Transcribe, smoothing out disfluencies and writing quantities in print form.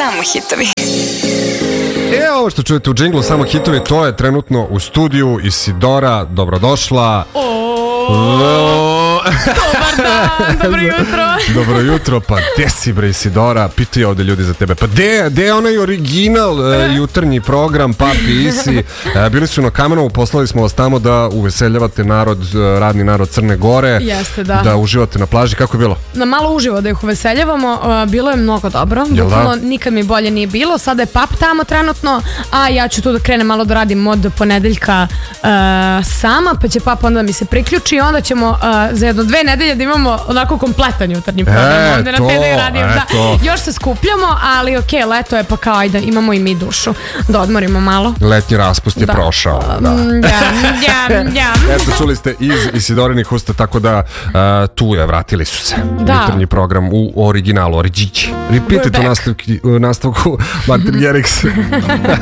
Samo hitovi. Ovo što čujete u džinglu Samo hitovi, to je trenutno u studiju Isidora. Dobrodošla. Dobar dan, dobro jutro. Dobro jutro, pa gde si bre Isidora? Pitaju ovde ljudi za tebe. Pa gde je onaj original jutarnji program Papi Isi? Bili su na Kamenovu, poslali smo vas tamo da uveseljavate narod, radni narod Crne Gore. Jeste, da. Da uživate na plaži, kako je bilo? Na malo uživo da ih uveseljavamo, bilo je mnogo dobro. Bukvalno nikad mi bolje nije bilo. Sada je Pap tamo trenutno, a ja ću tu da krenem malo da radim od ponedeljka sama, pa će Pap onda mi se priključi i onda ćemo za jedno 2 nedelje da imamo onako kompletan jutarnji program. Ovde na TV radim, da. Još se skupljamo, ali okej, leto je, pa kao ajde, imamo i mi dušu da odmorimo malo. Letnji raspust je prošao. Eto, čuli ste iz Isidorinih usta, tako da tu je, vratili su se. Jutarnji program u originalu, Oriđići. Repeat it u nastavku Martin Garrix.